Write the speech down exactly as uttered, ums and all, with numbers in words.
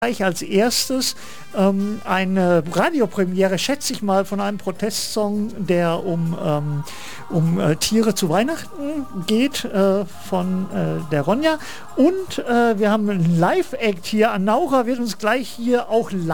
gleich als erstes ähm, eine Radiopremiere, schätze ich mal, von einem Protestsong, der um, ähm, um äh, Tiere zu Weihnachten geht, äh, von äh, der Ronja. Und äh, wir haben einen Live-Act hier. Anaura wird uns gleich hier auch live